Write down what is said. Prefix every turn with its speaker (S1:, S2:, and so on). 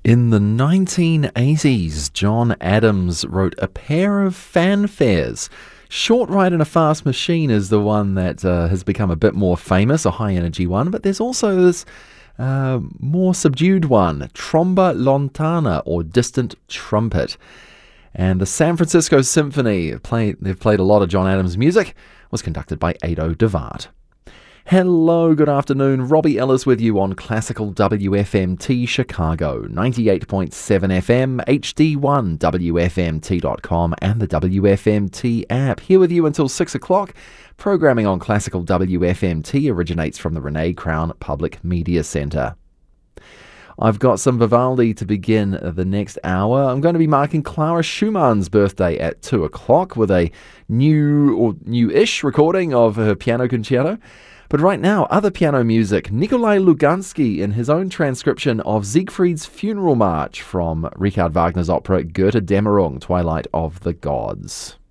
S1: In the 1980s, John Adams wrote a pair of fanfares. Short Ride in a Fast Machine is the one that has become a bit more famous, a high-energy one, but there's also this more subdued one, Tromba Lontana, or Distant Trumpet. And the San Francisco Symphony, they've played a lot of John Adams music, was conducted by Ado Devart. Hello, good afternoon. Robbie Ellis with you on Classical WFMT Chicago, 98.7 FM, HD1, WFMT.com and the WFMT app. Here with you until 6 o'clock. Programming on Classical WFMT originates from the Renee Crown Public Media Centre. I've got some Vivaldi to begin the next hour. I'm going to be marking Clara Schumann's birthday at 2 o'clock with a new-ish recording of her piano concerto. But right now, other piano music. Nikolai Lugansky in his own transcription of Siegfried's Funeral March from Richard Wagner's opera Götterdämmerung, Twilight of the Gods.